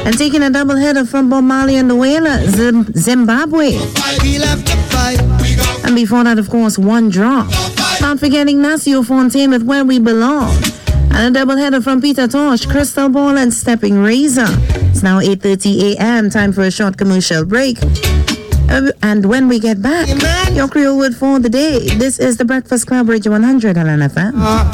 And taking a double header from Bob Marley and the Wailers, Zimbabwe. And before that, of course, One Drop. Not forgetting Nasio Fontaine with Where We Belong. And a double header from Peter Tosh, Crystal Ball and Stepping Razor. It's now 8:30 a.m. Time for a short commercial break. And when we get back, your Creole word for the day. This is the Breakfast Club, Radio 100 LNFM.